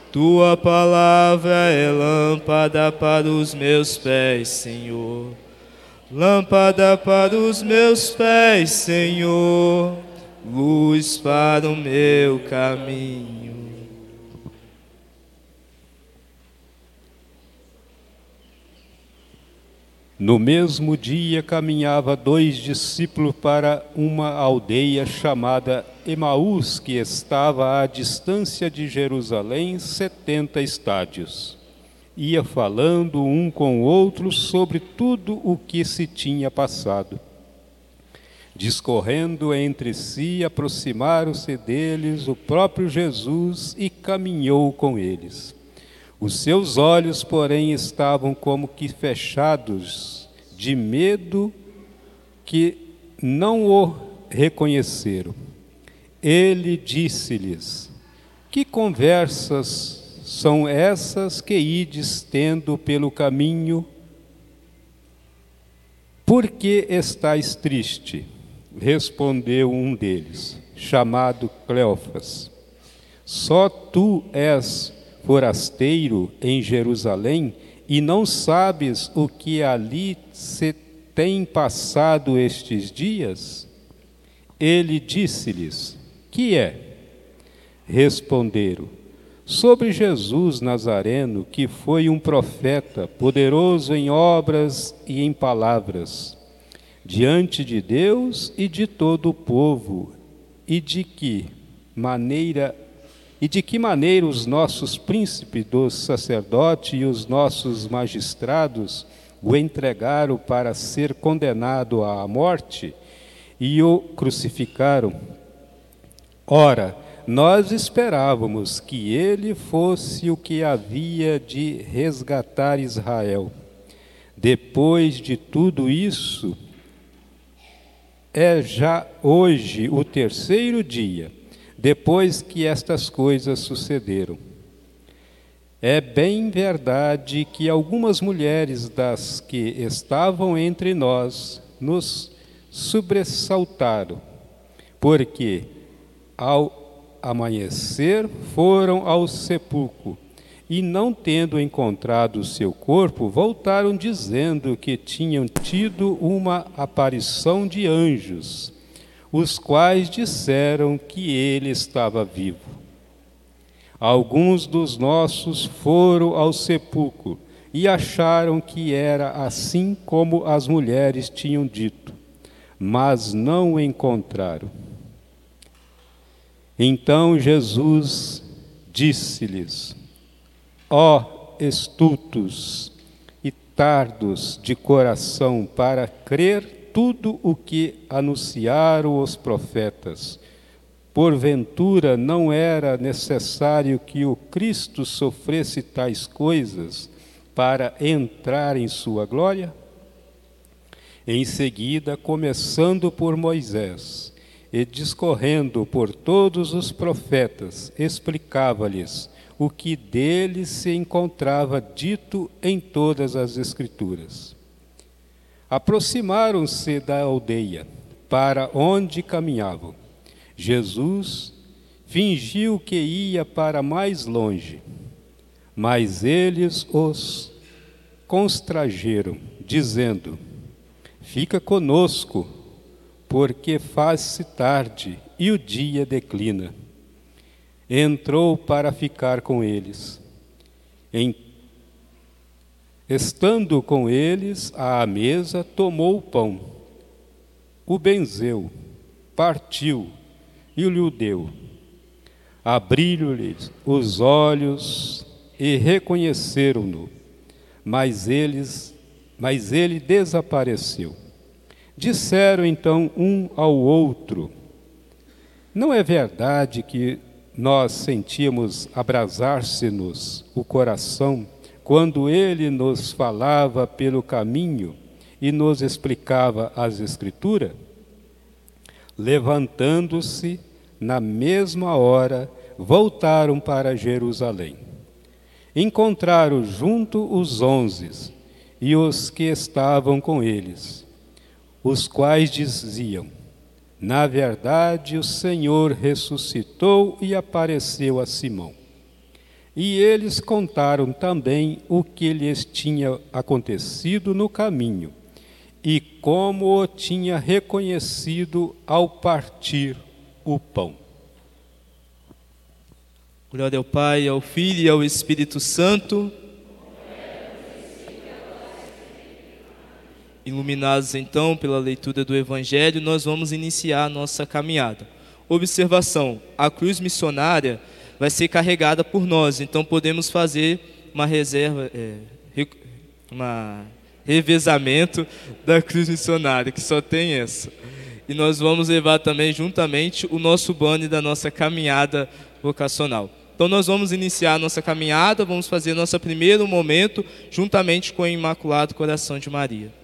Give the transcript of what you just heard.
Tua palavra é lâmpada para os meus pés, Senhor. Lâmpada para os meus pés, Senhor. Luz para o meu caminho. No mesmo dia caminhava 2 discípulos para uma aldeia chamada Emaús, que estava à distância de Jerusalém 70 estádios. Ia falando um com o outro sobre tudo o que se tinha passado. Discorrendo entre si, aproximaram-se deles o próprio Jesus e caminhou com eles. Os seus olhos, porém, estavam como que fechados, de medo que não o reconheceram. Ele disse-lhes: Que conversas são essas que ides tendo pelo caminho? Por que estáis triste? Respondeu um deles, chamado Cleofas. Só tu és forasteiro em Jerusalém e não sabes o que ali se tem passado estes dias? Ele disse-lhes: Que é? Responderam: Sobre Jesus Nazareno, que foi um profeta, poderoso em obras e em palavras, diante de Deus e de todo o povo, e de que maneira os nossos príncipes dos sacerdotes e os nossos magistrados o entregaram para ser condenado à morte e o crucificaram. Ora, nós esperávamos que ele fosse o que havia de resgatar Israel. Depois de tudo isso, é já hoje o 3º dia, depois que estas coisas sucederam. É bem verdade que algumas mulheres das que estavam entre nós nos sobressaltaram, porque ao amanhecer foram ao sepulcro e, não tendo encontrado o seu corpo, voltaram dizendo que tinham tido uma aparição de anjos, os quais disseram que ele estava vivo. Alguns dos nossos foram ao sepulcro e acharam que era assim como as mulheres tinham dito, mas não o encontraram. Então Jesus disse-lhes: Ó estultos e tardos de coração para crer tudo o que anunciaram os profetas. Porventura não era necessário que o Cristo sofresse tais coisas para entrar em sua glória? Em seguida, começando por Moisés e discorrendo por todos os profetas, explicava-lhes o que dele se encontrava dito em todas as Escrituras. Aproximaram-se da aldeia, para onde caminhavam. Jesus fingiu que ia para mais longe, mas eles os constrangeram, dizendo: Fica conosco, porque faz-se tarde e o dia declina. Entrou para ficar com eles. Estando com eles à mesa, tomou o pão, o benzeu, partiu e lhe deu. Abriram-lhes os olhos e reconheceram-no, mas ele desapareceu. Disseram então um ao outro: Não é verdade que nós sentíamos abrasar-se-nos o coração quando ele nos falava pelo caminho e nos explicava as Escrituras? Levantando-se, na mesma hora, voltaram para Jerusalém. Encontraram junto os 11 e os que estavam com eles, os quais diziam: Na verdade, o Senhor ressuscitou e apareceu a Simão. E eles contaram também o que lhes tinha acontecido no caminho e como o tinha reconhecido ao partir o pão. Glória ao Pai, ao Filho e ao Espírito Santo. Iluminados então pela leitura do Evangelho, nós vamos iniciar a nossa caminhada. Observação: a cruz missionária vai ser carregada por nós, então podemos fazer uma revezamento da cruz missionária, que só tem essa. E nós vamos levar também juntamente o nosso banner da nossa caminhada vocacional. Então nós vamos iniciar a nossa caminhada, vamos fazer nosso primeiro momento juntamente com o Imaculado Coração de Maria.